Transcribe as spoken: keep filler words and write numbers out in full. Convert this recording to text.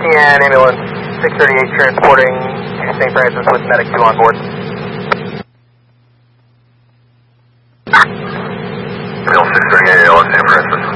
and ambulance six thirty-eight transporting to Saint Francis with medic two on board. Bill six thirty-eight, Saint Francis.